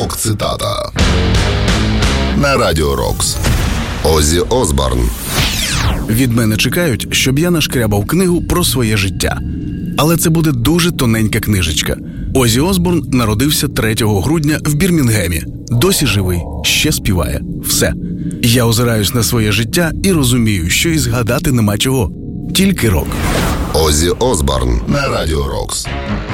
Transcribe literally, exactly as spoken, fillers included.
Рок-цитата на Радіо Рокс. Оззі Осборн. Від мене чекають, щоб я нашкрябав книгу про своє життя. Але це буде дуже тоненька книжечка. Оззі Осборн народився третього грудня в Бірмінгемі. Досі живий, ще співає. Все. Я озираюсь на своє життя і розумію, що і згадати нема чого. Тільки рок. Оззі Осборн на Радіо Рокс.